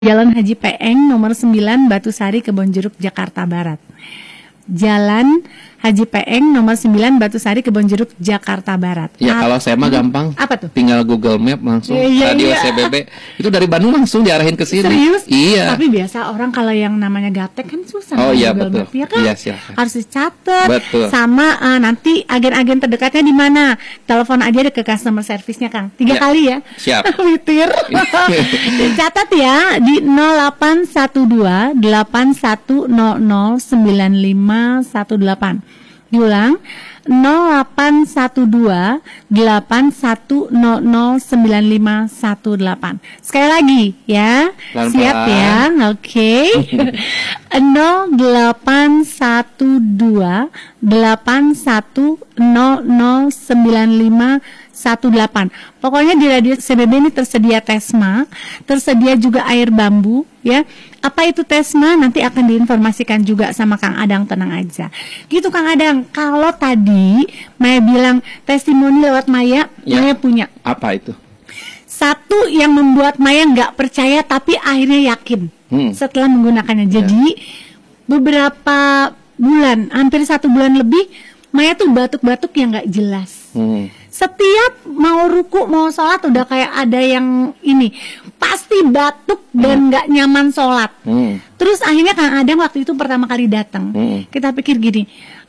Jalan Haji Peeng nomor 9 Batusari Kebonjeruk Jakarta Barat. Jalan Haji Peeng nomor 9 Batusari Kebonjeruk Jakarta Barat. Ya kalau saya mah gampang. Apa tuh? Tinggal Google Map langsung radio CBB. Itu dari Bandung langsung diarahin ke sini. Serius? Iya. Tapi biasa orang kalau yang namanya gaptek kan susah. Oh iya Google betul. Map, ya kan? Iya silakan. Harus dicatat. Betul. Sama nanti agen-agen terdekatnya di mana? Telepon aja deh ke customer service-nya Kang. 3 kali ya. Siap. Witir. Catat ya di 0812 8100 9518. Diulang 0812 8100 9518. Sekali lagi ya. Pelan-pelan. Siap ya. Oke. 0812 8100 9518. Pokoknya di radio CBB ini tersedia Tesma, tersedia juga air bambu ya. Apa itu Tesma nanti akan diinformasikan juga sama Kang Adang, tenang aja. Gitu Kang Adang. Kalau tadi Maya bilang testimoni lewat Maya, Ya. Maya punya. Apa itu? Satu yang membuat Maya nggak percaya tapi akhirnya yakin setelah menggunakannya. Jadi beberapa bulan, hampir 1 bulan lebih, Maya tuh batuk-batuk yang nggak jelas. Setiap mau ruku, mau sholat udah kayak ada yang ini, pasti batuk dan nggak nyaman sholat. Terus akhirnya Kang Adang waktu itu pertama kali datang, kita pikir gini,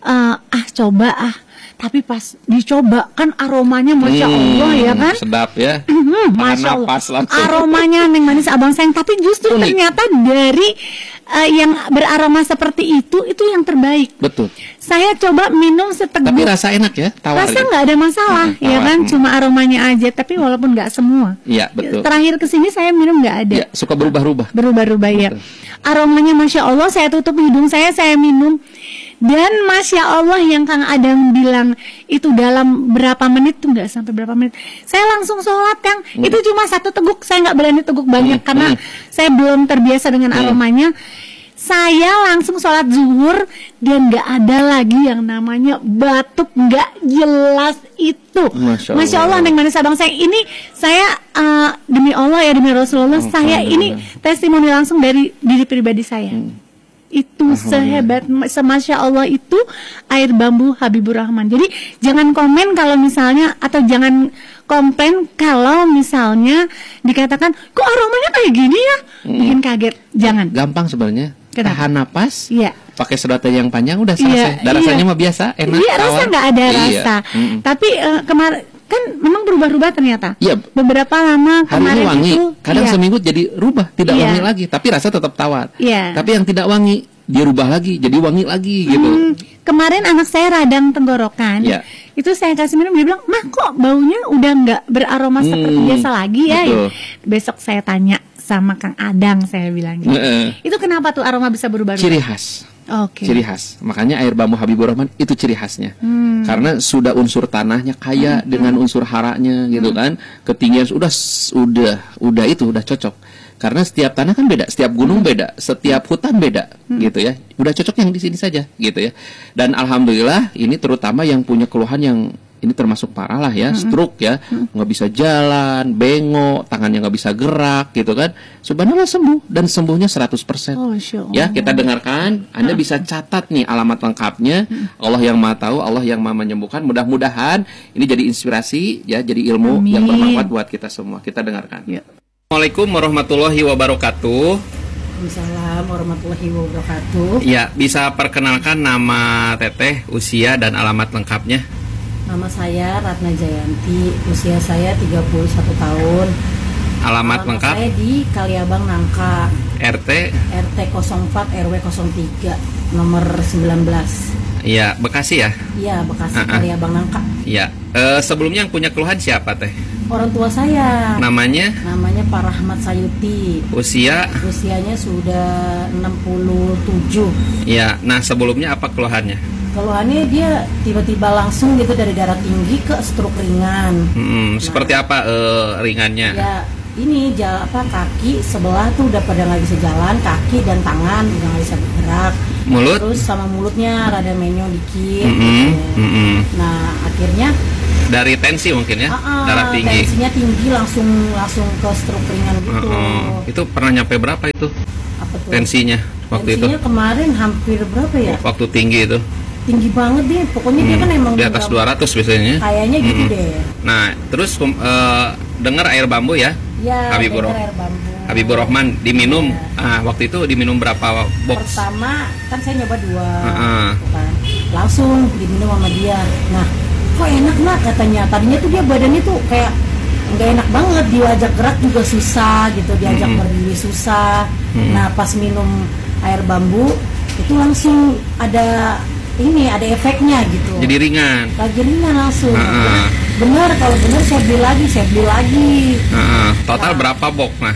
tapi pas dicoba kan aromanya Masya Allah ya kan, sedap ya. Masya Allah, Napas langsung. aromanya neng manis abang sayang, tapi justru Unik. ternyata dari yang beraroma seperti itu yang terbaik. Betul. Saya coba minum seteguk. Tapi rasa enak ya, tawar. Rasa nggak ada masalah, ya tawar. kan? Cuma aromanya aja. Tapi walaupun nggak semua. Iya betul. Terakhir kesini saya minum nggak ada. Ya, suka berubah-ubah. Berubah-ubah ya. Betul. Aromanya Masya Allah, saya tutup hidung saya minum. Dan Masya Allah yang Kang Adang bilang itu dalam berapa menit tuh, nggak sampai berapa menit. Saya langsung sholat Kang. Itu cuma 1 teguk, saya nggak berani teguk banyak karena saya belum terbiasa dengan aromanya. Saya langsung sholat zuhur dan nggak ada lagi yang namanya batuk nggak jelas itu. Masya Allah neng manis abang saya ini, saya demi Allah ya, demi Rasulullah, saya ini testimoni langsung dari diri pribadi saya. Itu sehebat, semasya Allah itu air bambu Habibur Rahman. Jadi jangan komen kalau misalnya, atau jangan komplain kalau misalnya dikatakan kok aromanya kayak gini ya, bikin kaget. Jangan. Gampang sebenarnya. Kenapa? Tahan napas. Iya. Pakai sedotan yang panjang udah selesai. Iya, Rasanya mah biasa, enak. Iya, rasa tawar. nggak ada Iya. rasa. Tapi kemarin kan memang berubah-ubah ternyata. Iya. Beberapa lama Hari kemarin ini wangi, itu. kadang iya. seminggu jadi rubah, tidak Iya. wangi lagi, tapi rasa tetap tawar. Iya. Tapi yang tidak wangi, dia rubah lagi, jadi wangi lagi gitu. Kemarin anak saya radang tenggorokan. Iya. Itu saya kasih minum, dia bilang, "Mah, kok baunya udah nggak beraroma seperti biasa lagi ya?" betul. Besok saya tanya sama Kang Adang, saya bilang gitu. Itu kenapa tuh aroma bisa berubah-ubah? Ciri khas. Oke. Ciri khas. Makanya air bambu Habibur Rahman itu ciri khasnya. Karena sudah unsur tanahnya kaya dengan unsur haranya gitu kan. Ketinggian udah cocok. Karena setiap tanah kan beda, setiap gunung beda, setiap hutan beda gitu ya. Udah cocok yang di sini saja gitu ya. Dan alhamdulillah ini terutama yang punya keluhan yang ini termasuk parah lah ya, stroke ya, nggak bisa jalan, bengok, tangannya nggak bisa gerak gitu kan. Subhanallah sembuh, dan sembuhnya 100%. Oh, Masya Allah. Ya, kita dengarkan, Anda bisa catat nih alamat lengkapnya. Allah yang Maha Tahu, Allah yang Maha Menyembuhkan. Mudah-mudahan ini jadi inspirasi ya, jadi ilmu yang bermanfaat buat kita semua. Kita dengarkan. Ya. Assalamualaikum warahmatullahi wabarakatuh. Waalaikumsalam warahmatullahi wabarakatuh. Ya, bisa perkenalkan nama Teteh, usia dan alamat lengkapnya. Nama saya Ratna Jayanti, usia saya 31 tahun. Alamat lengkap saya di Kaliabang Nangka, RT. RT 04 RW 03 nomor 19. Iya, Bekasi ya? Iya, Bekasi, Kaliabang Nangka. Iya. Sebelumnya yang punya keluhan siapa Teh? Orang tua saya. Namanya Pak Rahmat Sayuti. Usianya sudah 67. Iya. Nah, sebelumnya apa keluhannya? Keluhannya dia tiba-tiba langsung gitu dari darah tinggi ke stroke ringan. Seperti apa ringannya? Ya, ini kaki sebelah tuh udah pada nggak bisa jalan, kaki dan tangan udah nggak bisa bergerak. Mulut? Terus sama mulutnya rada menyong dikit. Mm-mm. Gitu. Mm-mm. Nah, akhirnya dari tensi mungkin ya, darah tinggi. Tensinya tinggi langsung ke stroke ringan gitu. Itu pernah nyampe berapa itu? Apa tuh? Tensinya waktu Tensinya itu? kemarin hampir berapa ya? Waktu tinggi itu? Tinggi banget deh. Pokoknya dia kan emang Di atas 200 biasanya. kayaknya gitu deh. Nah, terus dengar air bambu ya? Ya, Habibur dengar air bambu. Habibur Rahman diminum. Waktu itu diminum berapa box? Pertama kan saya nyoba 2 Heeh. gitu kan. Langsung diminum sama dia. Nah, kok enak nak katanya. Tadinya tuh dia badannya tuh kayak nggak enak banget, diajak gerak juga susah gitu, diajak berdiri susah. Nah, pas minum air bambu itu langsung ada efeknya gitu. Jadi ringan. Lagi ringan langsung. Bener, kalau bener saya beli lagi. Total berapa box? Nah,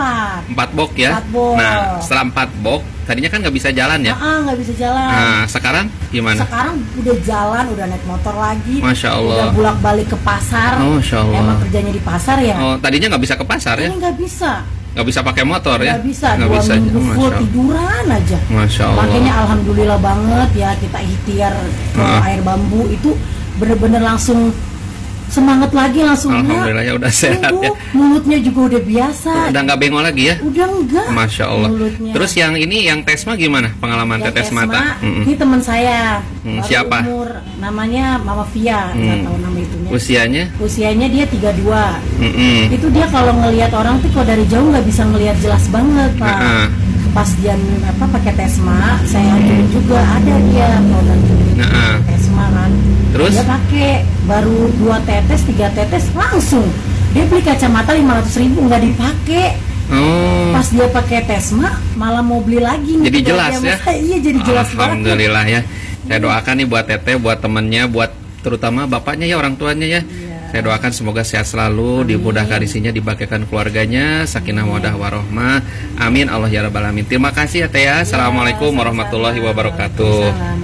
4 box ya. 4 box. Nah, setelah 4 box, tadinya kan nggak bisa jalan ya. Nggak bisa jalan. Nah, sekarang gimana? Sekarang udah jalan, udah naik motor lagi. Masya Allah. Udah bolak-balik ke pasar. Oh, Masya Allah. Emang kerjanya di pasar ya. Oh, tadinya nggak bisa ke pasar ya? Ini nggak bisa. Nggak bisa pakai motor ya? Nggak bisa. Nggak 2 bisa. minggu Oh, full Masya Allah. tiduran aja. Masya Allah. Makanya alhamdulillah banget ya kita ikhtiar ke air bambu itu bener-bener langsung semangat lagi langsung. Alhamdulillah ya udah sehat ya. Mulutnya juga udah biasa. Udah nggak bengol lagi ya? Udah enggak. Masya Allah. Mulutnya. Terus yang ini, yang Tesma gimana pengalaman Yang tetes Tesma, mata? Ini teman saya. Baru Siapa? Umur, namanya Mama Via, nggak tahu nama itunya. Usianya dia 32. Itu dia kalau ngelihat orang tuh kalau dari jauh nggak bisa ngelihat jelas banget, Pak. Pas dia pakai Tesma, saya ajuin juga ada dia produk Tesma kan. Terus? Dia pakai baru 2 tetes, 3 tetes langsung. Dia beli kacamata 500.000 nggak dipakai. Pas dia pakai Tesma malah mau beli lagi. Jadi jelas ya? Iya, jadi jelas banget. Alhamdulillah ya. Saya doakan nih buat Teteh, buat temennya, buat terutama bapaknya ya, orang tuanya ya. Saya doakan semoga sehat selalu, dimudahkan isinya, dibagikan keluarganya, sakinah mawaddah warohmah. Amin Allah ya rabbal alamin. Terima kasih ya Teh ya. Assalamualaikum warahmatullahi wabarakatuh.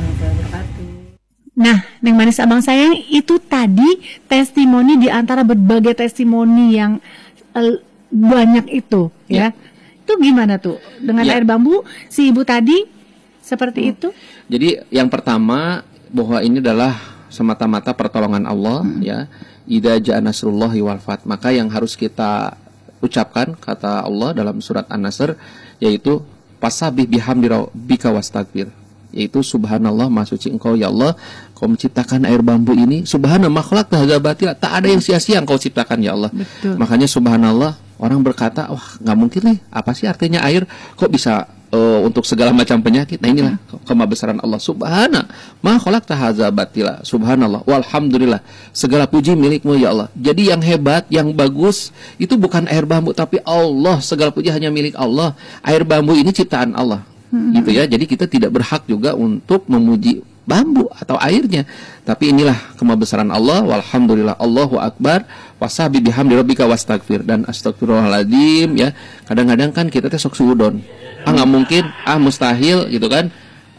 Nah, Neng Manis Abang Sayang, itu tadi testimoni di antara berbagai testimoni yang banyak itu ya. Itu gimana tuh dengan air bambu si ibu tadi seperti itu? Jadi yang pertama bahwa ini adalah semata-mata pertolongan Allah ya. Idza ja'a nasrullahi wal fath. Maka yang harus kita ucapkan kata Allah dalam surat An-Nasr yaitu fasabih bihamdi rabbika wastaghfir. Yaitu subhanallah, maha suci engkau ya Allah, kau menciptakan air bambu ini, subhanallah makhluk hadza batila, tak ada yang sia-sia engkau ciptakan ya Allah. Betul. Makanya subhanallah, orang berkata, wah nggak mungkin nih, apa sih artinya air kok bisa untuk segala macam penyakit. Nah inilah kemabesaran Allah. Subhana ma khalaqta hadza batila. Subhanallah walhamdulillah. Segala puji milikmu ya Allah. Jadi yang hebat, yang bagus itu bukan air bambu tapi Allah. Segala puji hanya milik Allah. Air bambu ini ciptaan Allah. Gitu ya. Jadi kita tidak berhak juga untuk memuji bambu atau airnya. Tapi inilah kemabesaran Allah. Walhamdulillah, Allahu akbar. Wasabi bihamdi rabbika wastaghfir. Dan astagfirullahaladzim ya. Kadang-kadang kan kita sok suudon. Nggak mungkin, mustahil gitu kan.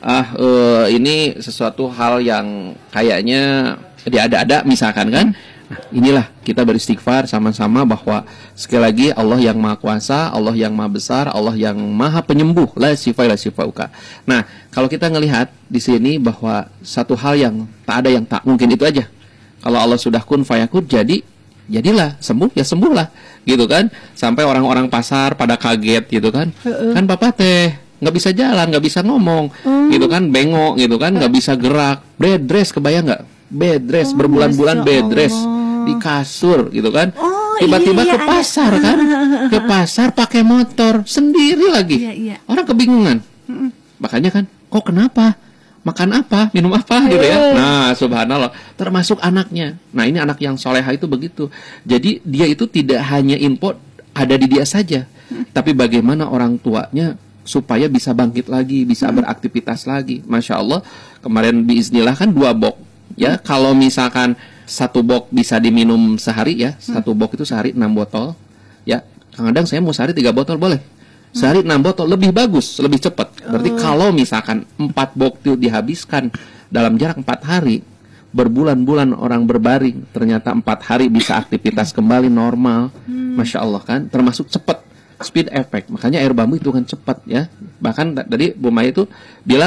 Ini sesuatu hal yang kayaknya diada-ada misalkan kan. Nah, inilah kita beristighfar sama-sama bahwa sekali lagi Allah yang maha kuasa, Allah yang maha besar, Allah yang maha penyembuh, la syifauka. Nah, kalau kita ngelihat di sini bahwa satu hal yang tak ada yang tak mungkin itu aja. Kalau Allah sudah kun fayakun, jadilah, sembuh ya sembuhlah gitu kan. Sampai orang-orang pasar pada kaget gitu kan. Kan Papa teh nggak bisa jalan, nggak bisa ngomong gitu kan, bengok gitu kan, nggak bisa gerak, bed rest, kebayang nggak? Bed rest, berbulan-bulan bed rest di kasur gitu kan. Tiba-tiba ke pasar kan, ke pasar pakai motor sendiri lagi. Orang kebingungan. Makanya kan, kok kenapa? Makan apa, minum apa gitu ya. Nah, subhanallah, termasuk anaknya. Nah, ini anak yang soleha itu begitu. Jadi dia itu tidak hanya input ada di dia saja, tapi bagaimana orang tuanya supaya bisa bangkit lagi, bisa beraktivitas lagi. Masya Allah, kemarin biiznillah kan 2 box ya. Kalau misalkan 1 box bisa diminum sehari ya, 1 box itu sehari 6 botol ya. Kadang saya mau sehari 3 botol boleh. Sehari 6 botol lebih bagus, lebih cepat. Berarti kalau misalkan 4 box itu dihabiskan dalam jarak 4 hari, berbulan-bulan orang berbaring, ternyata 4 hari bisa aktivitas kembali normal. Masya Allah kan, termasuk cepat, speed effect. Makanya air bambu itu kan cepat ya. Bahkan tadi Bu Maya itu bilang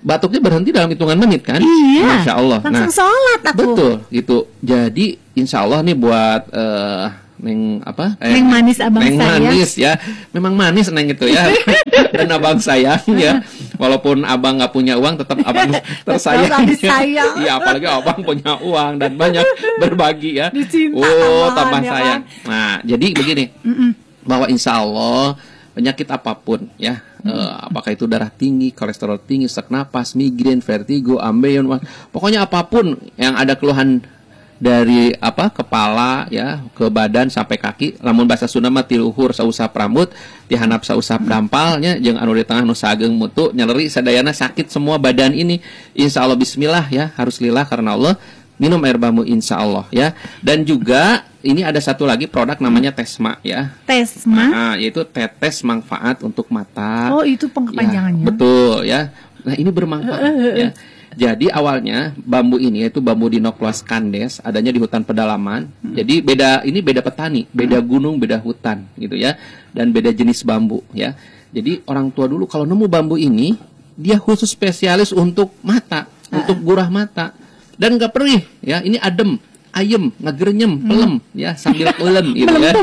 batuknya berhenti dalam hitungan menit kan? Iya. Masya Allah. Langsung sholat aku. Betul, gitu. Jadi insya Allah nih buat Neng apa? Neng manis abang Neng saya. manis ya. Memang manis Neng itu ya. Dan abang sayang ya. Walaupun abang nggak punya uang, tetap abang tersayang. disayang. Iya, apalagi abang punya uang dan banyak berbagi ya. Dicinta tambah ya sayang. kan? Nah, jadi begini. Bahwa insya Allah penyakit apapun ya, apakah itu darah tinggi, kolesterol tinggi, sesak napas, migrain, vertigo, ambeien, pokoknya apapun yang ada keluhan dari kepala ya ke badan sampai kaki, lamun bahasa Sunda mah tiluhur sausap rambut, dihanap sausap dampalnya, jeung anu di tengah nu sageng mutu nyeleri sadayana sakit semua badan ini, insya Allah bismillah ya, harus lillah karena Allah, minum air bambu insya Allah ya. Dan juga ini ada satu lagi produk namanya Tesma ya. Tesma? Nah, yaitu tetes manfaat untuk mata. Oh, itu pengepanjangannya. Ya, betul ya. Nah, ini bermanfaat ya. Jadi awalnya bambu ini yaitu bambu Dinoclous candes, adanya di hutan pedalaman. Jadi beda petani, beda gunung, beda hutan gitu ya. Dan beda jenis bambu ya. Jadi orang tua dulu kalau nemu bambu ini, dia khusus spesialis untuk mata, untuk gurah mata. Dan gak perih ya, ini adem, ayem, ngegernyem, pelem ya, sambil pelem gitu ya.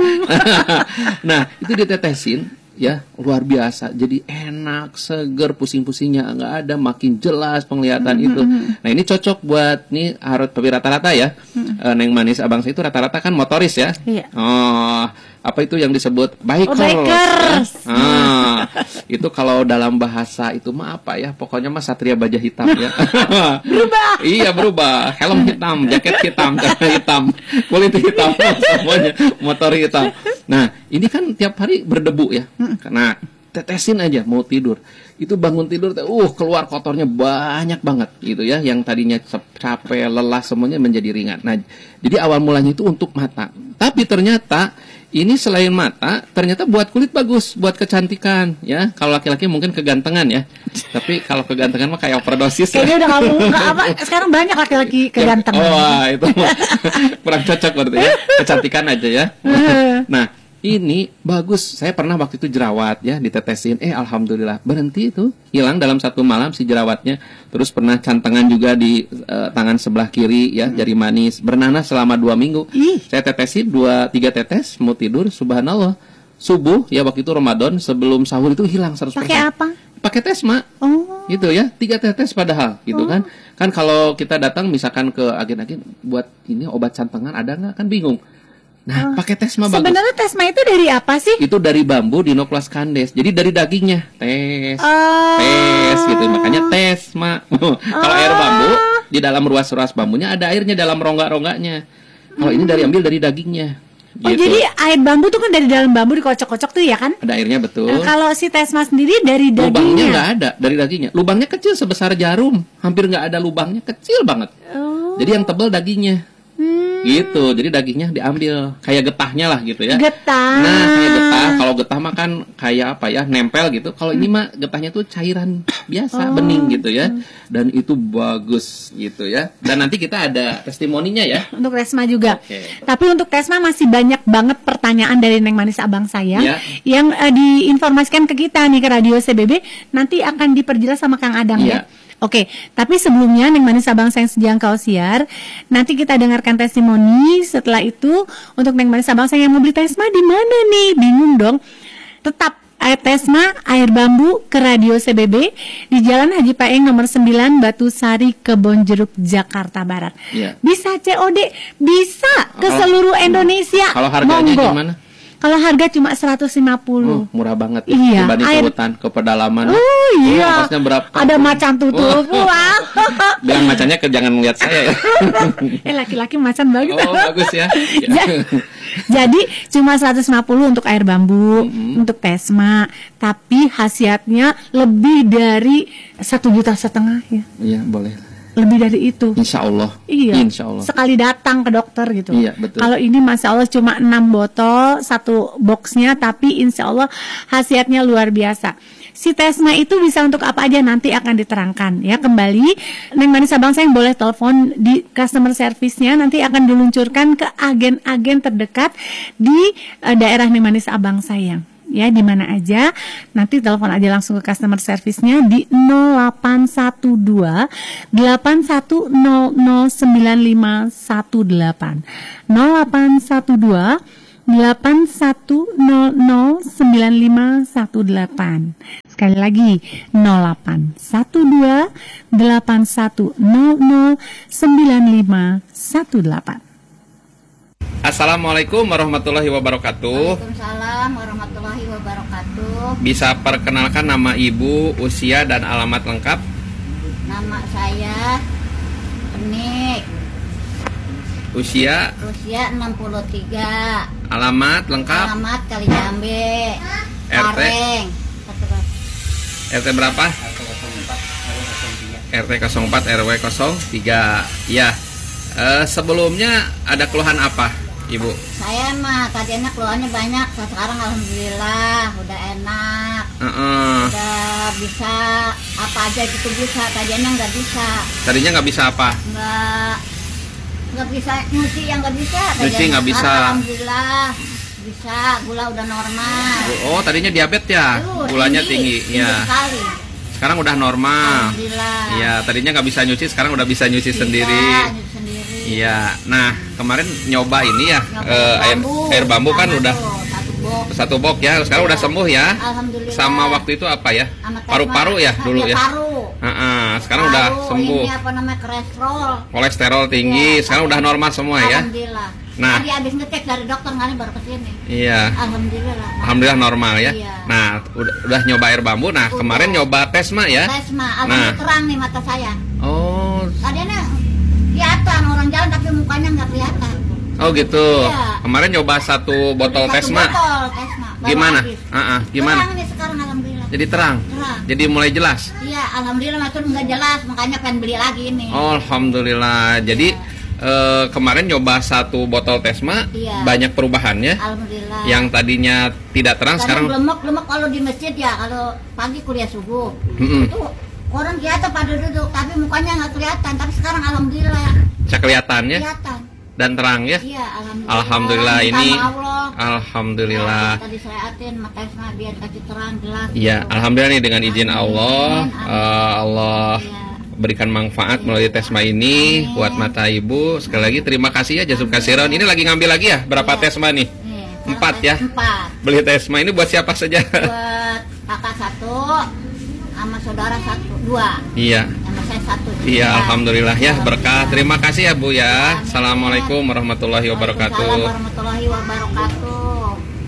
Nah, itu ditetesin ya, luar biasa. Jadi enak, seger, pusing-pusingnya nggak ada, makin jelas penglihatan itu. Nah, ini cocok buat nih tapi rata-rata ya. Neng manis abang saya itu rata-rata kan motoris ya. Iya. Oh, apa itu yang disebut bikers? Bikers. Ya? Itu kalau dalam bahasa itu mah apa ya? Pokoknya mah satria baja hitam ya. Berubah. Iya, berubah. Helm hitam, jaket hitam, celana hitam, kulit hitam, semuanya motor hitam. Nah, ini kan tiap hari berdebu ya. Karena tetesin aja mau tidur. Itu bangun tidur keluar kotornya banyak banget gitu ya. Yang tadinya capek, lelah semuanya menjadi ringan. Nah, jadi awal mulanya itu untuk mata. Tapi ternyata ini selain mata, ternyata buat kulit bagus, buat kecantikan ya. Kalau laki-laki mungkin kegantengan ya. Tapi kalau kegantengan mah kayak overdosis. Kayaknya udah nggak apa. Sekarang banyak laki-laki kegantengan. Oh, itu kurang cocok berarti ya. Kecantikan aja ya. Nah, ini bagus. Saya pernah waktu itu jerawat ya, ditetesin. Alhamdulillah berhenti itu, hilang dalam satu malam si jerawatnya. Terus pernah cantengan juga di tangan sebelah kiri ya, jari manis, bernanas selama 2 minggu. Saya tetesin 2-3 tetes, mau tidur, subhanallah. Subuh ya, waktu itu Ramadan, sebelum sahur itu hilang 100%. Pakai apa? Pakai Tesma. Oh. Gitu ya, 3 tetes padahal gitu kan. Kan kalau kita datang misalkan ke agen-agen buat ini obat cantengan ada nggak, kan bingung. Nah, pakai Tesma bagus. Sebenarnya Tesma itu dari apa sih? Itu dari bambu Dinoclous candes. Jadi dari dagingnya. Tes gitu. Makanya Tesma. Kalau air bambu di dalam ruas-ruas bambunya ada airnya dalam rongga-rongganya. Kalau ini ambil dari dagingnya. Oh, gitu. jadi air bambu tuh kan dari dalam bambu dikocok-kocok tuh ya kan? Ada airnya betul. Nah, kalau si Tesma sendiri dari dagingnya. Lubangnya nggak ada dari dagingnya. Lubangnya kecil sebesar jarum. Hampir nggak ada lubangnya, kecil banget. Jadi yang tebal dagingnya. Gitu, jadi dagingnya diambil kayak getahnya lah gitu ya. Getah. Nah, kayak getah. Kalau getah mah kan kayak apa ya, nempel gitu. Kalau ini mah getahnya tuh cairan biasa, bening gitu ya. Dan itu bagus gitu ya. Dan nanti kita ada testimoninya ya. Untuk Tesma juga. Oke. Tapi untuk Tesma masih banyak banget pertanyaan dari Neng Manis Abang saya Ya. yang diinformasikan ke kita nih ke Radio CBB. Nanti akan diperjelas sama Kang Adang ya. Oke, tapi sebelumnya Neng Manis Abang Sayang Sejangkau Siar, nanti kita dengarkan testimoni. Setelah itu untuk Neng Manis Abang Sayang yang mau beli Tesma di mana nih? Bingung dong. Tetap air Tesma, air bambu ke Radio CBB di Jalan Haji Paeng nomor 9 Batu Sari, Kebonjeruk, Jakarta Barat. Ya. Bisa COD, bisa ke seluruh Indonesia. Kalau harganya Monggo. gimana? Kalau harga cuma 150. Murah banget ya. Iya, Dibanding ke hutan, ke pedalaman. Oh iya. Ongkosnya berapa? Ada macan tutul. Wah. Bilang macannya jangan ngeliat saya ya. Laki-laki macan bagus. Oh, bagus ya. Jadi cuma 150 untuk air bambu, untuk Tesma, tapi khasiatnya lebih dari 1,5 juta ya. Iya, boleh. Lebih dari itu. Insya Allah. Iya. Insya Allah. Sekali datang ke dokter gitu. Iya, betul. Kalau ini Masya Allah cuma 6 botol, 1 boxnya, tapi Insya Allah khasiatnya luar biasa. Si Tesma itu bisa untuk apa aja nanti akan diterangkan ya. Kembali Neng Manis Abang Sayang boleh telepon di customer service-nya, nanti akan diluncurkan ke agen-agen terdekat di daerah Neng Manis Abang Sayang. ya di mana aja. Nanti telepon aja langsung ke customer service-nya di 0812 81009518. 0812 81009518. Sekali lagi 0812 81009518. Assalamualaikum warahmatullahi wabarakatuh. Waalaikumsalam warahmatullahi wabarakatuh. Bisa perkenalkan nama Ibu, usia dan alamat lengkap? Nama saya Penik. Usia 63. Alamat lengkap? Alamat Kalijambe. RT? Pareng. RT berapa? RT 04 RW 03. Ya. Sebelumnya ada keluhan apa, Ibu? Saya mah tadinya keluhannya banyak. Sekarang alhamdulillah udah enak. Udah bisa apa aja gitu bisa. Tadinya nggak bisa. Tadinya nggak bisa apa? Nggak bisa nyuci yang nggak bisa. Nyuci nggak bisa. Alhamdulillah bisa. Gula udah normal. Oh, tadinya diabetes ya? Gulanya tinggi. Ya. Sekali. Sekarang udah normal. Alhamdulillah. Ya, tadinya nggak bisa nyuci, sekarang udah bisa nyuci sendiri. Iya. Nah, kemarin nyoba ini ya, air bambu kan udah satu box ya. Sekarang udah sembuh ya. Alhamdulillah. Sama waktu itu apa ya? Paru-paru ya dulu ya. Sekarang udah sembuh. Ini apa namanya Kolesterol tinggi. Sekarang udah normal semua ya. Alhamdulillah. Nah, tadi habis ngecek dari dokter ngani baru kesini. Iya. Alhamdulillah normal ya. Iya. Nah, udah nyoba air bambu. Nah, kemarin nyoba tesma ya. Alhamdulillah terang nih mata saya. Oh. Tadinya kelihatan orang jalan tapi mukanya nggak kelihatan. Oh gitu. Iya. Kemarin nyoba satu botol tesma. Gimana? Gimana? Terang nih sekarang alhamdulillah. Jadi terang. Jadi mulai jelas. Iya, alhamdulillah maksud nggak jelas makanya pengen beli lagi ini. Oh, alhamdulillah. Jadi kemarin nyoba satu botol tesma, banyak perubahannya. Alhamdulillah. Yang tadinya tidak terang sekarang lemak kalau di masjid ya, kalau pagi kuliah subuh. Itu orang kelihatan pada duduk tapi mukanya nggak kelihatan, tapi sekarang alhamdulillah bisa kelihatannya. Kelihatan. Dan terang ya. Iya, alhamdulillah ini. Alhamdulillah. Tadi saya atin mata Esma biar kasih terang jelas. Iya, alhamdulillah nih dengan izin Allah, Allah berikan manfaat melalui tesma ini buat mata Ibu. Sekali lagi terima kasih ya Jasub Kasiron. Ini lagi ngambil lagi ya berapa tesma nih? 4 ya. 4. Beli tesma ini buat siapa saja? Buat kakak 1 sama saudara 2. Iya. Sama saya 1. Iya, alhamdulillah ya berkah. Terima kasih ya Bu ya. Assalamualaikum warahmatullahi wabarakatuh. Waalaikumsalam warahmatullahi wabarakatuh.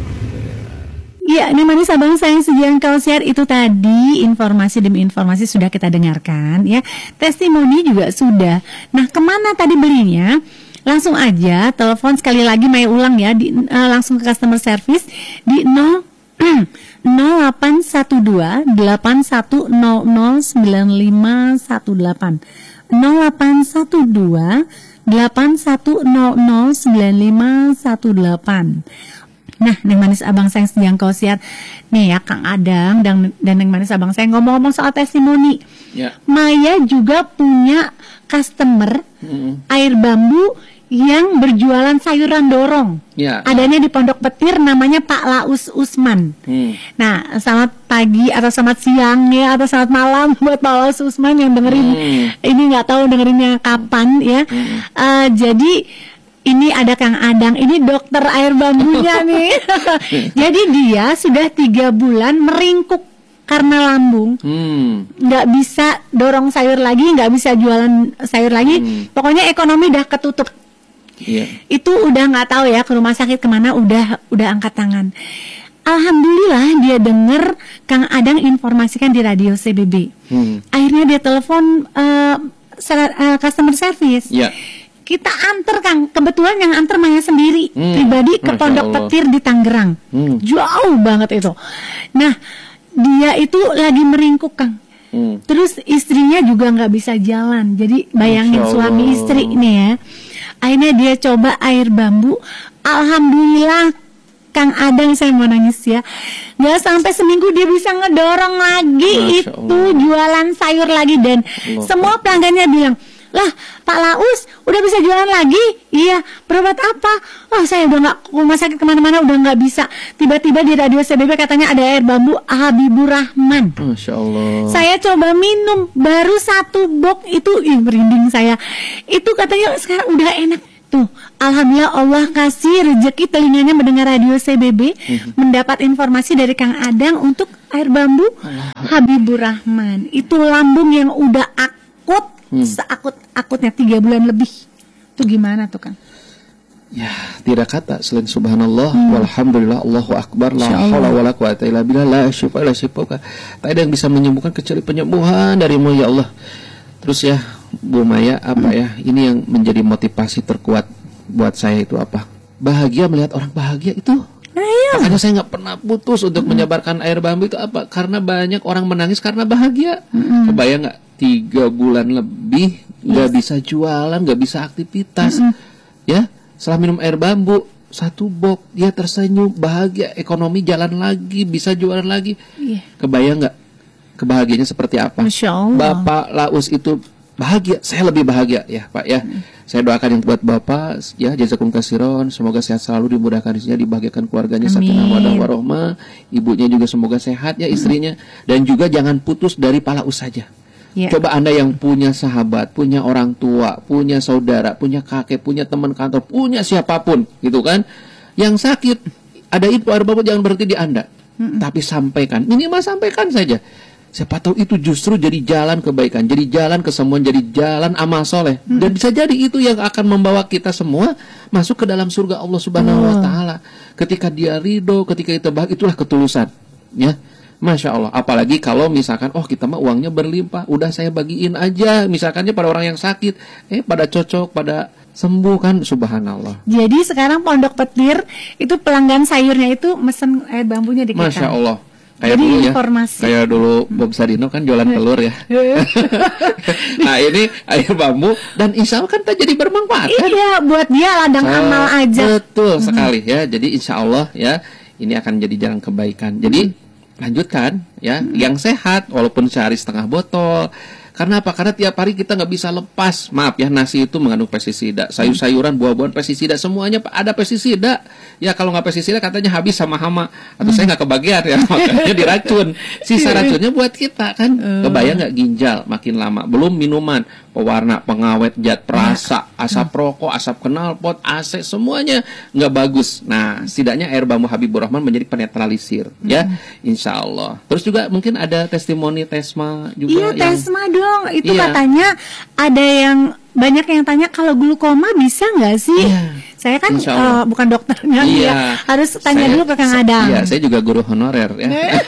Ya, ini manis abang sayang sejian kau share itu tadi informasi demi informasi sudah kita dengarkan ya. Testimoni juga sudah. Nah, kemana tadi belinya? Langsung aja telepon sekali lagi Mai ulang ya langsung ke customer service di 0812 81009518 0812 81009518. Nah, Neng Manis Abang Sayang Sejangkau Siar nih ya Kang Adang dan Neng Manis Abang Sayang ngomong-ngomong soal testimoni ya. Maya juga punya customer air bambu yang berjualan sayuran dorong ya. Adanya di Pondok Petir namanya Pak Laus Usman. Nah, selamat pagi atau selamat siang ya atau selamat malam buat Pak Laus Usman yang dengerin ini nggak tahu dengerinnya kapan ya. Jadi ini ada Kang Adang, ini dokter air bambunya nih. Jadi dia sudah 3 bulan meringkuk karena lambung, nggak bisa dorong sayur lagi, nggak bisa jualan sayur lagi. Pokoknya ekonomi udah ketutup. Itu udah nggak tahu ya ke rumah sakit kemana, udah angkat tangan. Alhamdulillah dia dengar Kang Adang informasikan di radio CBB. Akhirnya dia telepon customer service. Kita antar Kang, kebetulan yang antar Maya sendiri pribadi ke Pondok Petir di Tangerang. Jauh banget itu. Nah, dia itu lagi meringkuk Kang. Terus istrinya juga nggak bisa jalan. Jadi bayangin suami istri nih ya. Akhirnya dia coba air bambu. Alhamdulillah Kang Adang, saya mau nangis ya. Nggak sampai seminggu dia bisa ngedorong lagi itu jualan sayur lagi dan semua pelanggannya bilang, Lah Pak Laus udah bisa jualan lagi? Iya. Berobat apa? Oh saya udah nggak ke rumah sakit kemana-mana, udah nggak bisa. Tiba-tiba di radio CBB katanya ada air bambu Habibur Rahman. Masya Allah. Saya coba minum baru 1 box itu, merinding saya. Itu katanya sekarang udah enak. Tuh, alhamdulillah Allah kasih rezeki telinganya mendengar radio CBB, mendapat informasi dari Kang Adang untuk air bambu Habibur Rahman. Itu lambung yang udah akut, seakut-akutnya 3 bulan lebih. Itu gimana tuh Kang? Ya, tidak kata selain subhanallah, walhamdulillah, Allahu akbar, la haula wala quwata illa billah, la syifa illa syifauka. Tak ada yang bisa menyembuhkan kecuali penyembuhan darimu ya Allah. Terus ya, Bu Maya, apa ya? Ini yang menjadi motivasi terkuat buat saya itu apa? Bahagia melihat orang bahagia itu. Makanya saya nggak pernah putus untuk menyebarkan air bambu itu apa? Karena banyak orang menangis karena bahagia. Kebayang nggak? 3 bulan lebih nggak bisa jualan, nggak bisa aktivitas, ya. Setelah minum air bambu 1 box, dia tersenyum, bahagia, ekonomi jalan lagi, bisa jualan lagi. Kebayang nggak kebahagiaannya seperti apa? Masya Allah. Bapak Laus itu bahagia, saya lebih bahagia ya Pak ya. Saya doakan yang buat Bapak ya, jazakum kasiron, semoga sehat selalu, dimudahkan rezekinya, dibahagiakan keluarganya, sakinah mawaddah warahmah, ibunya juga semoga sehat ya, istrinya, dan juga jangan putus dari Pak Laus saja. Coba Anda yang punya sahabat, punya orang tua, punya saudara, punya kakek, punya teman kantor, punya siapapun gitu kan, yang sakit, ada itu air bambu, jangan berhenti di Anda, tapi sampaikan, minimal sampaikan saja. Siapa tahu itu justru jadi jalan kebaikan, jadi jalan kesembuhan, jadi jalan amal soleh. Dan bisa jadi itu yang akan membawa kita semua masuk ke dalam surga Allah Subhanahu wa Ta'ala. Ketika dia ridho, ketika kita bahagia, itulah ketulusan. Ya, Masya Allah. Apalagi kalau misalkan, kita mah uangnya berlimpah, udah saya bagiin aja, misalkannya pada orang yang sakit, pada cocok, pada sembuh kan, subhanallah. Jadi sekarang Pondok Petir itu pelanggan sayurnya itu mesen air bambunya di kita. Masya Allah. Kayak jadi dulu ya, informasi. kayak dulu Bob Sadino kan jualan telur ya. Nah ini air bambu dan insya Allah kan tak jadi bermanfaat kan? Iya, buat dia ladang amal aja. Betul sekali ya. Jadi insya Allah ya ini akan jadi jalan kebaikan. Jadi lanjutkan ya, yang sehat walaupun sehari setengah botol. Karena apa? Karena tiap hari kita nggak bisa lepas. Maaf ya, nasi itu mengandung pestisida, sayur-sayuran, buah-buahan pestisida, semuanya ada pestisida. Ya kalau nggak pestisida katanya habis sama hama. Atau saya nggak kebagian ya, makanya diracun. Sisa racunnya buat kita kan. Kebayang nggak, ginjal makin lama. Belum minuman, pewarna, pengawet, zat perasa, asap rokok, asap knalpot, AC, semuanya nggak bagus. Nah, setidaknya air bambu Habibur Rahman menjadi penetralisir ya, insya Allah. Terus juga mungkin ada testimoni Tesma juga. Iya, Tesma dong. Itu katanya ada yang banyak yang tanya kalau glukoma bisa nggak sih? Saya kan bukan dokternya, harus tanya dulu ke Kang Adang. Iya, saya juga guru honorer ya.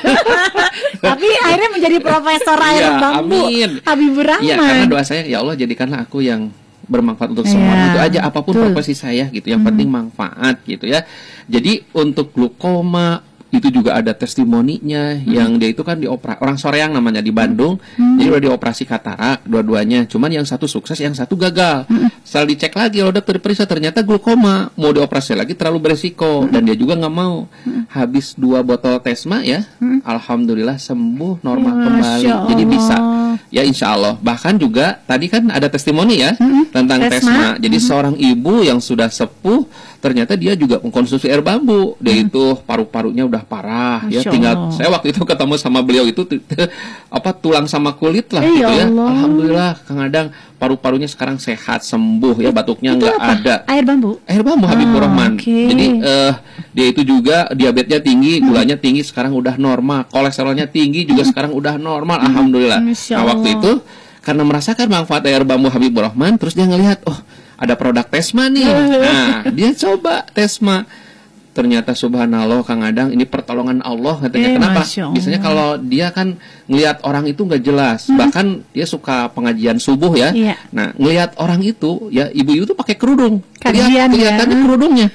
Tapi akhirnya menjadi profesor air bambu Habibur Rahman. Iya, karena doa saya, ya Allah jadikanlah aku yang bermanfaat untuk semua. Itu aja, apapun profesi saya gitu. Yang penting manfaat gitu ya. Jadi untuk glukoma itu juga ada testimoninya, yang dia itu kan orang Soreang namanya di Bandung. Jadi udah dioperasi katarak dua-duanya, cuman yang satu sukses, yang satu gagal. Setelah dicek lagi, kalau dokter periksa ternyata glukoma, mau dioperasi lagi terlalu beresiko, dan dia juga nggak mau. Habis 2 botol Tesma ya, alhamdulillah sembuh normal kembali. Jadi bisa ya, insya Allah. Bahkan juga tadi kan ada testimoni ya tentang Tesma. Jadi seorang ibu yang sudah sepuh, ternyata dia juga mengkonsumsi air bambu. Dia itu paru-parunya udah parah ya, tinggal saya waktu itu ketemu sama beliau itu tulang sama kulit lah gitu ya. Alhamdulillah Kang Adang, paru-parunya sekarang sehat, sembuh ya, batuknya nggak ada. Air bambu Habibur Rahman. Jadi dia itu juga diabetesnya tinggi, gulanya tinggi, sekarang udah normal. Kolesterolnya tinggi juga sekarang udah normal, alhamdulillah. Nah waktu itu karena merasakan manfaat air bambu Habibur Rahman, terus dia ngelihat, ada produk Tesma nih. Nah dia coba Tesma. Ternyata subhanallah Kang Adang, ini pertolongan Allah katanya. Kenapa? Biasanya kalau dia kan ngelihat orang itu nggak jelas, bahkan dia suka pengajian subuh ya. Nah ngelihat orang itu ya, ibu-ibu tuh pakai kerudung, kelihatannya kerudungnya.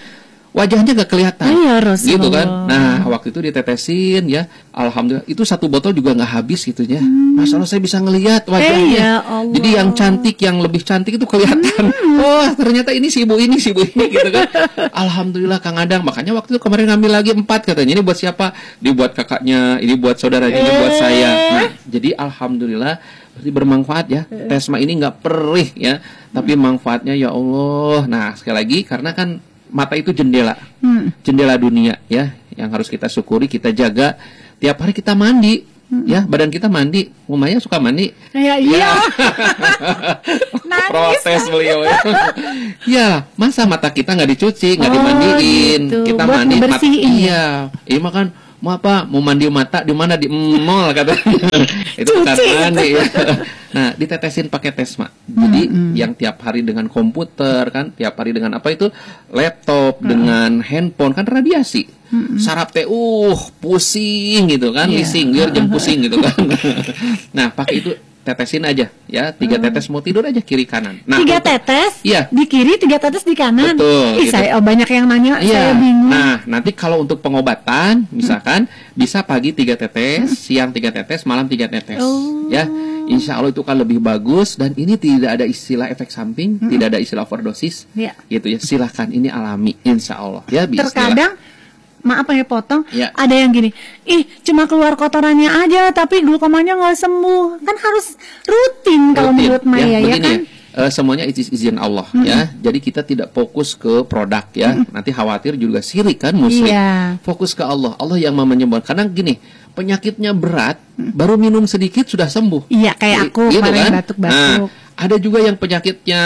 wajahnya gak kelihatan, Iya, Rasulullah. gitu kan. Nah waktu itu ditetesin ya, alhamdulillah itu satu botol juga nggak habis gitunya. Masya Allah saya bisa ngelihat wajahnya. Ya Allah. Jadi yang cantik, yang lebih cantik itu kelihatan. Wah ternyata ini si ibu ini gitu kan. Alhamdulillah Kang Adang. Makanya waktu itu kemarin ngambil lagi 4 katanya. Ini buat siapa? Ini buat kakaknya, ini buat saudaranya, ini buat saya. Nah jadi alhamdulillah berarti bermanfaat ya. Tesma ini nggak perih ya, tapi manfaatnya ya Allah. Nah sekali lagi karena kan mata itu jendela dunia ya, yang harus kita syukuri, kita jaga. Tiap hari kita mandi ya, badan kita mandi. Umaya suka mandi. Iya. Nangis. Protes beliau ya. Ya, masa mata kita nggak dicuci, nggak dimandiin. Gitu. Kita Buat mandi mata. ngebersihin. Iya. Ini makan mau apa? Mau mandi mata di mana? Di mall katanya. Itu bukan mandi ya. Nah, ditetesin pakai Tesma. Jadi yang tiap hari dengan komputer kan, tiap hari dengan apa itu? Laptop, dengan handphone kan radiasi. Saraf teh pusing gitu kan, lising, biar jeng pusing gitu kan. Nah, pakai itu tetesin aja ya, 3 tetes mau tidur aja kiri kanan. Nah, 3 tetes iya. di kiri, 3 tetes di kanan. Betul, gitu. Saya banyak yang nanya, Iya. saya bingung. Nah, nanti kalau untuk pengobatan, misalkan bisa pagi 3 tetes, siang 3 tetes, malam 3 tetes. Ya, insya Allah itu kan lebih bagus dan ini tidak ada istilah efek samping, tidak ada istilah overdosis. Iya. Gitu ya. Silahkan ini alami, insya Allah. Ya, bismillah. Terkadang maaf ya potong, Ya. ada yang gini, cuma keluar kotorannya aja tapi glukomanya nggak sembuh, kan harus rutin kalau Rutin. menurut Maya ya begini kan. Semuanya izin Allah ya. Jadi kita tidak fokus ke produk ya. Nanti khawatir juga sirik kan, musyrik. Iya. Fokus ke Allah. Allah yang mau menyembuhkan. Karena gini, penyakitnya berat, baru minum sedikit sudah sembuh. Iya kayak aku Gitu kemarin kan? batuk-batuk. Nah, ada juga yang penyakitnya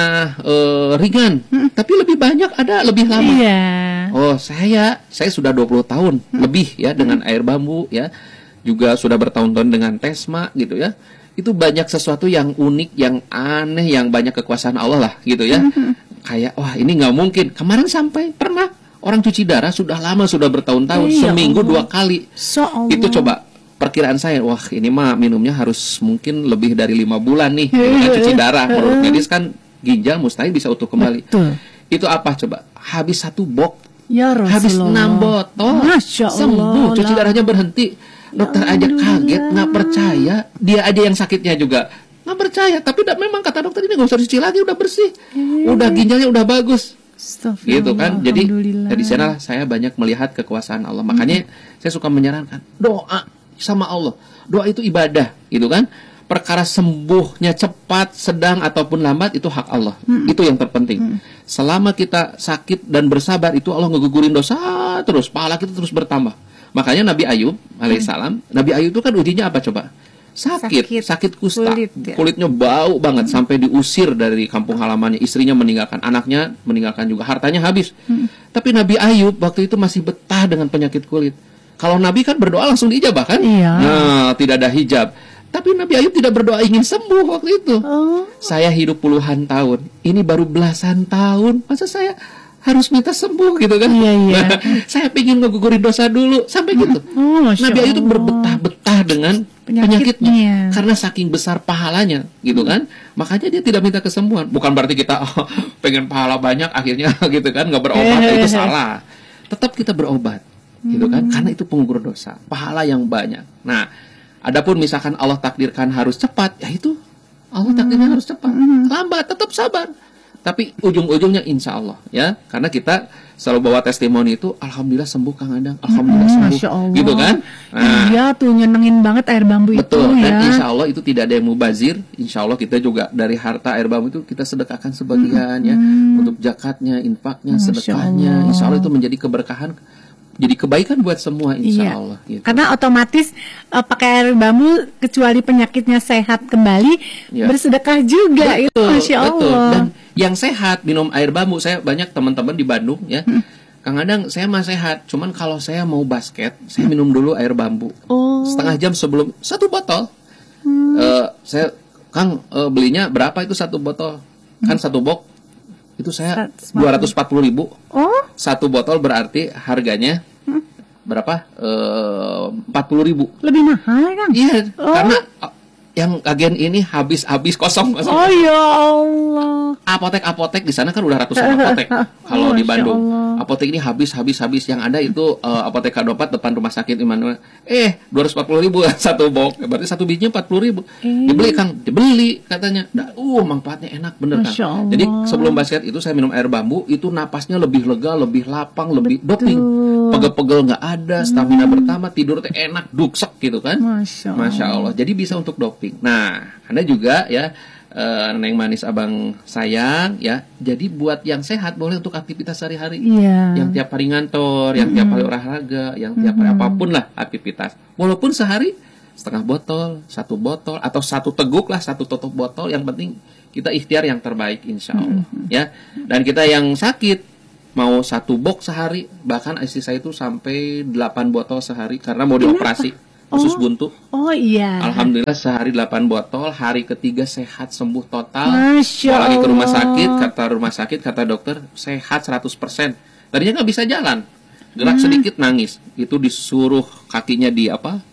ringan, tapi lebih banyak, ada lebih lama. Iya. Oh, saya sudah 20 tahun lebih ya dengan air bambu ya. Juga sudah bertahun-tahun dengan Tesma gitu ya. Itu banyak sesuatu yang unik, yang aneh, yang banyak kekuasaan Allah lah gitu ya. Kayak wah ini nggak mungkin. Kemarin sampai pernah orang cuci darah sudah lama, sudah bertahun-tahun, Iya, seminggu Allah. 2 kali. Allah. Itu coba perkiraan saya, wah ini mah minumnya harus mungkin lebih dari 5 bulan nih. Gitu kan, cuci darah menurut medis kan ginjal mustahil bisa utuh kembali. Betul. Itu apa coba? Habis 1 box, Ya Rasulullah. habis 6 botol, Masya Allah. sembuh, cuci darahnya berhenti. Dokter aja kaget, nggak percaya. Dia aja yang sakitnya juga nggak percaya. Tapi memang kata dokter ini nggak usah cuci lagi, udah bersih, udah ginjalnya udah bagus. Astagfirullah, Gitu kan. Jadi Alhamdulillah. dari sana saya banyak melihat kekuasaan Allah. Makanya saya suka menyarankan doa sama Allah. Doa itu ibadah, gitu kan. Perkara sembuhnya cepat, sedang ataupun lambat itu hak Allah. Itu yang terpenting. Selama kita sakit dan bersabar itu Allah ngegugurin dosa terus, pahala kita terus bertambah. Makanya Nabi Ayub alaihissalam, Nabi Ayub itu kan ujinya apa coba? Sakit kusta, kulitnya bau banget sampai diusir dari kampung halamannya, istrinya meninggalkan, anaknya meninggalkan juga, hartanya habis. Tapi Nabi Ayub waktu itu masih betah dengan penyakit kulit. Kalau Nabi kan berdoa langsung diijabah kan? Iya. Nah, tidak ada hijab. Tapi Nabi Ayub tidak berdoa ingin sembuh waktu itu. Saya hidup puluhan tahun, ini baru belasan tahun, masa saya harus minta sembuh gitu kan? Iya. Nah, saya pengen ngegugurin dosa dulu sampai gitu. Masya Nabi Ayub itu Allah. berbetah-betah dengan Penyakitnya. penyakitnya karena saking besar pahalanya gitu kan. Makanya dia tidak minta kesembuhan. Bukan berarti kita pengen pahala banyak akhirnya gitu kan nggak berobat, itu salah. Tetap kita berobat gitu kan, karena itu penggugur dosa, pahala yang banyak. Nah, adapun misalkan Allah takdirkan harus cepat, ya itu Allah takdirkan harus cepat. Lambat tetap sabar. Tapi ujung-ujungnya insya Allah ya, karena kita selalu bawa testimoni itu, alhamdulillah sembuh Kang Adang, alhamdulillah sembuh, Masya Allah. gitu kan? Nah, Iya tuh nyenengin banget air bambu betul. itu Dan ya. insya Allah itu tidak ada yang mubazir. Insya Allah kita juga dari harta air bambu itu kita sedekahkan sebagian ya, untuk zakatnya, infaknya, Masya sedekahnya. Allah. Insya Allah itu menjadi keberkahan, jadi kebaikan buat semua insya Iya. Allah. Gitu. Karena otomatis pakai air bambu kecuali penyakitnya sehat kembali, Iya. bersedekah juga itu. Masya betul. Allah. Dan yang sehat minum air bambu, saya banyak teman-teman di Bandung ya. Kang Adang, saya mah sehat, cuman kalau saya mau basket, saya minum dulu air bambu. Setengah jam sebelum 1 botol. Saya Kang belinya berapa itu 1 botol? Kan 1 box itu saya 240.000. 1 botol berarti harganya berapa? 40.000. Lebih mahal ya Kang? Iya, karena yang agen ini habis kosong. Oh ya Allah. Apotek di sana kan udah ratusan apotek kalau di Masya Bandung. Allah. apotek ini habis. Yang ada itu apotek Kadopat depan rumah sakit Immanuel. 240.000 satu box. Berarti satu bijinya 40.000. Dibeli Kang, dibeli katanya. Manfaatnya enak bener Kang. Jadi sebelum basket itu saya minum air bambu, itu napasnya lebih lega, lebih lapang, lebih doping. Pegel-pegel nggak ada, stamina bertambah, tidur enak, duksek gitu kan. Masya Allah. Jadi bisa untuk doping. Nah, Anda juga ya, Neng Manis abang sayang ya. Jadi buat yang sehat boleh untuk aktivitas sehari-hari. Yang tiap hari ngantor, yang tiap hari olahraga, yang tiap hari apapun lah aktivitas. Walaupun sehari setengah botol, 1 botol, atau 1 teguk lah, 1 tutup botol. Yang penting kita ikhtiar yang terbaik insya Allah ya. Dan kita yang sakit mau 1 box sehari, bahkan istri saya itu sampai 8 botol sehari karena mau dioperasi usus buntu. Alhamdulillah sehari 8 botol, hari ketiga sehat sembuh total. Bawa lagi ke rumah sakit, kata dokter sehat 100%. Tadinya nggak bisa jalan, gerak sedikit nangis. Itu disuruh kakinya di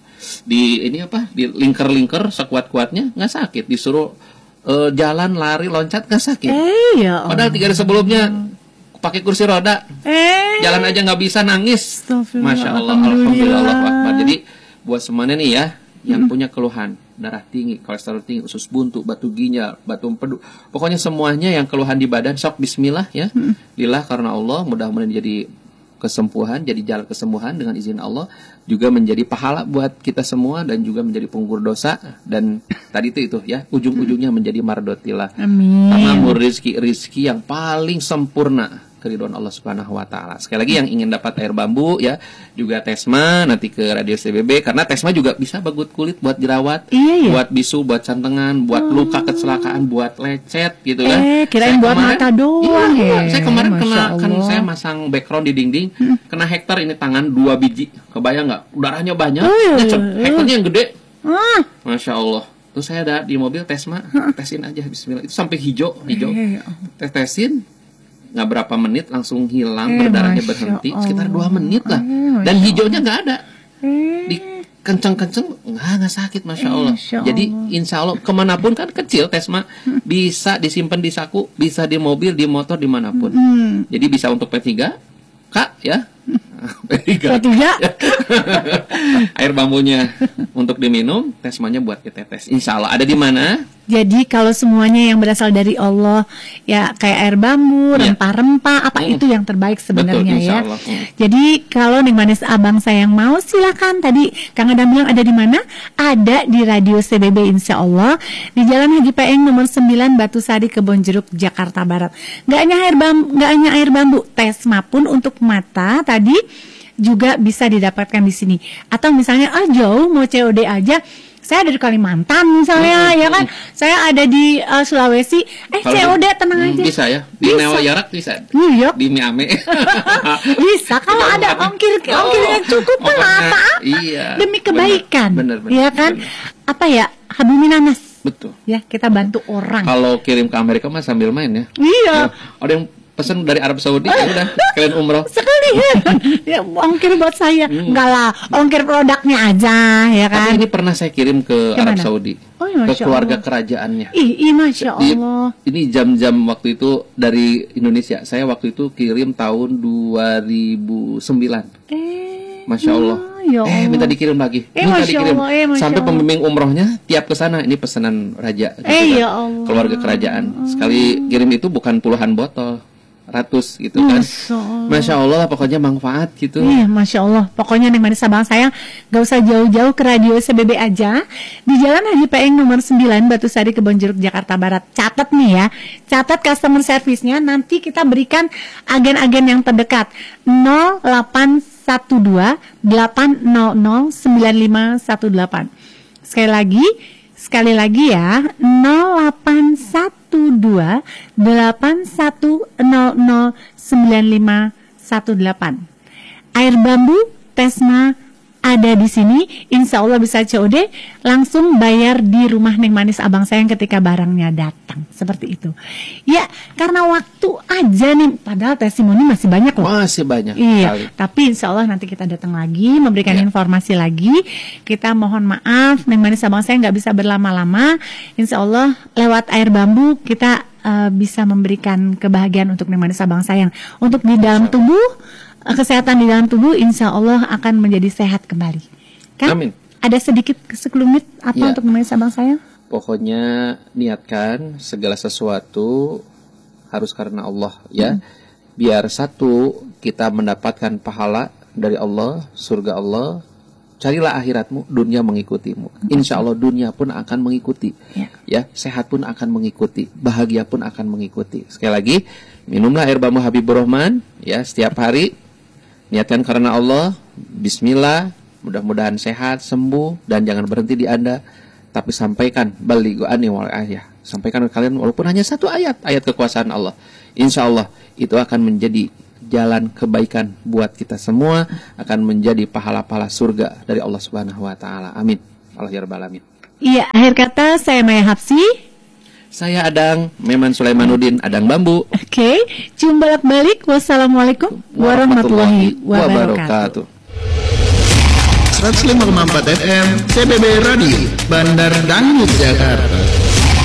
lingker sekuat-kuatnya nggak sakit. Disuruh jalan, lari, loncat nggak sakit. Padahal 3 hari sebelumnya pakai kursi roda, jalan aja nggak bisa, nangis. Masya Allah, alhamdulillah, Allahu Akbar. Jadi buat semuanya nih ya, yang punya keluhan darah tinggi, kolesterol tinggi, usus buntu, batu ginjal, batu empedu, pokoknya semuanya yang keluhan di badan, sok bismillah ya. Lillah karena Allah, mudah-mudahan jadi kesembuhan, jadi jalan kesembuhan dengan izin Allah, juga menjadi pahala buat kita semua dan juga menjadi penggugur dosa. Dan tadi itu ya, ujung-ujungnya menjadi mardotillah. Amin. Tamamur rizki yang paling sempurna, keridhaan Allah Subhanahu wa taala. Sekali lagi yang ingin dapat air bambu ya, juga Tesma nanti ke Radio CBB, karena Tesma juga bisa bagut kulit, buat jerawat, buat bisu, buat cantengan, buat luka kecelakaan, buat lecet gitu kan. Kirain buat mata doang. Saya kemarin saya masang background di dinding, kena hektar ini tangan 2 biji. Kebayang nggak? Darahnya banyak. Hektarnya yang gede. Masya Allah. Terus saya ada di mobil Tesma, tesin aja bismillah. Itu sampai hijau. Tesin nggak berapa menit langsung hilang, berdarahnya berhenti sekitar 2 menit lah, dan hijaunya nggak ada, di kenceng-kenceng nggak sakit, masya Allah. Jadi insya Allah kemanapun kan kecil Tesma, bisa disimpan di saku, bisa di mobil, di motor, dimanapun. Jadi bisa untuk P3 Kak ya. P3 air bambunya untuk diminum, Tesmanya buat ditetes. Insya Allah ada di mana. Jadi kalau semuanya yang berasal dari Allah ya, kayak air bambu, rempah-rempah, apa itu yang terbaik sebenarnya. Betul, ya. Jadi kalau Neng Manis abang sayang mau, silakan. Tadi Kang Adam bilang ada di mana? Ada di Radio CBB insya Allah, di Jalan Haji Peeng nomor 9 Batu Sari, Kebonjeruk, Jakarta Barat. Nggak hanya air bambu, Tesma pun untuk mata tadi juga bisa didapatkan di sini. Atau misalnya jauh mau COD aja, saya ada di Kalimantan misalnya, ya kan? Saya ada di Sulawesi. COD tenang aja. Bisa ya. Di Newa Yarak bisa. Di Miame. Bisa kalau ada ongkirnya cukup kan apa-apa. Demi kebaikan. Bener. Ya kan? Apa ya? Habuminanas. Betul. Ya, kita bantu orang. Kalau kirim ke Amerika mah sambil main ya. Iya. Ada yang pesan dari Arab Saudi, ya udah kalian umroh sekalian. Ya, ongkir buat saya. Enggak lah, ongkir produknya aja, ya kan. Tapi ini pernah saya kirim ke Arab Saudi, ke keluarga kerajaannya. Masya Allah. Ini jam-jam waktu itu dari Indonesia. Saya waktu itu kirim tahun 2009. Masya Allah. Minta dikirim lagi. Minta dikirim. Sampai pembimbing umrohnya tiap ke sana, ini pesanan raja gitu kan. Ya Allah. Keluarga kerajaan. Sekali kirim itu bukan puluhan botol, ratus gitu kan. Masya Allah, pokoknya manfaat gitu. Masya Allah. Pokoknya Neng Manis abang sayang, gak usah jauh-jauh ke Radio CBB aja, di Jalan Haji Peeng nomor 9 Batu Sari, Kebonjeruk, Jakarta Barat. Catat nih ya, catat customer service-nya. Nanti kita berikan agen-agen yang terdekat. 0812 800 9518. Sekali lagi ya, 0812 800 9518. Air bambu Tesma ada di sini, insya Allah bisa COD, langsung bayar di rumah Neng Manis abang sayang ketika barangnya datang, seperti itu. Ya, karena waktu aja nih, padahal testimoni masih banyak loh. Masih banyak. Iya, tapi insya Allah nanti kita datang lagi, memberikan informasi lagi. Kita mohon maaf, Neng Manis abang sayang nggak bisa berlama-lama. Insya Allah lewat air bambu kita bisa memberikan kebahagiaan untuk Neng Manisa Bang Sayang. Untuk di dalam tubuh, kesehatan di dalam tubuh insya Allah akan menjadi sehat kembali. Kan? Amin. Ada sedikit sekelumit apa Ya. untuk Neng Manisa Bang Sayang? Pokoknya niatkan segala sesuatu harus karena Allah ya. Biar satu, kita mendapatkan pahala dari Allah, surga Allah. Carilah akhiratmu, dunia mengikutimu. Insya Allah dunia pun akan mengikuti. Ya, sehat pun akan mengikuti, bahagia pun akan mengikuti. Sekali lagi, minumlah air bambu Habibur Rahman ya setiap hari. Niatkan karena Allah. Bismillah. Mudah-mudahan sehat, sembuh, dan jangan berhenti di Anda. Tapi sampaikan balighu anni wal ayah. Sampaikan ke kalian walaupun hanya satu ayat kekuasaan Allah. Insya Allah itu akan menjadi jalan kebaikan buat kita semua, akan menjadi pahala-pahala surga dari Allah Subhanahu wa taala. Amin. Allah ya rabbal alamin. Iya, akhir kata saya Maya Hapsi. Saya Adang Meman Sulaimanuddin, Adang Bambu. Oke, cium balik. Wassalamualaikum warahmatullahi wabarakatuh. 105,4 FM CBB Radio Bandar Dangdut Jakarta.